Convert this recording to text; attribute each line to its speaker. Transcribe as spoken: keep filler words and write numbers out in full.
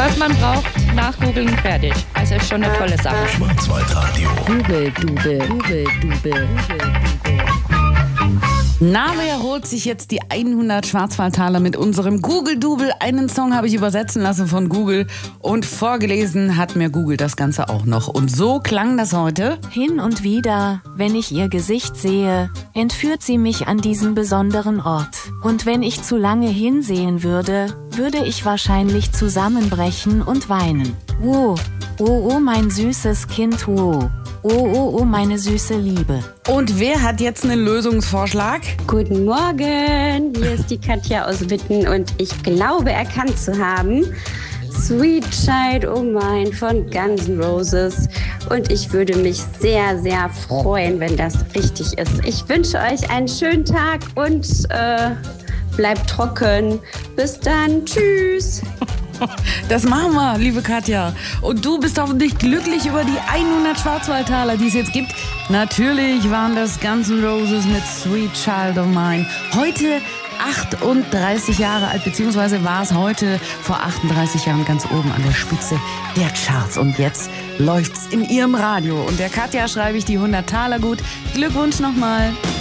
Speaker 1: Was man braucht, nachgoogeln, fertig. Also ist schon eine tolle Sache.
Speaker 2: Schwarzwaldradio.
Speaker 3: Google, Dube, Google, Dube, Google, Na, wer holt sich jetzt die hundert Schwarzwaldtaler mit unserem Google-Double? Einen Song habe ich übersetzen lassen von Google und vorgelesen hat mir Google das Ganze auch noch. Und so klang das heute.
Speaker 4: Hin und wieder, wenn ich ihr Gesicht sehe, entführt sie mich an diesen besonderen Ort. Und wenn ich zu lange hinsehen würde, würde ich wahrscheinlich zusammenbrechen und weinen. Wow, oh, oh, mein süßes Kind, wow. Oh, oh, oh, meine süße Liebe.
Speaker 3: Und wer hat jetzt einen Lösungsvorschlag?
Speaker 5: Guten Morgen, hier ist die Katja aus Witten und ich glaube erkannt zu haben, Sweet Child O' Mine von Guns N' Roses. Und ich würde mich sehr, sehr freuen, wenn das richtig ist. Ich wünsche euch einen schönen Tag und äh, bleibt trocken. Bis dann, tschüss.
Speaker 3: Das machen wir, liebe Katja. Und du bist hoffentlich glücklich über die hundert Schwarzwaldtaler, die es jetzt gibt. Natürlich waren das Guns N' Roses mit Sweet Child O' Mine. Heute achtunddreißig Jahre alt, beziehungsweise war es heute vor achtunddreißig Jahren ganz oben an der Spitze der Charts. Und jetzt läuft's in ihrem Radio. Und der Katja schreibe ich die hundert Taler gut. Glückwunsch nochmal.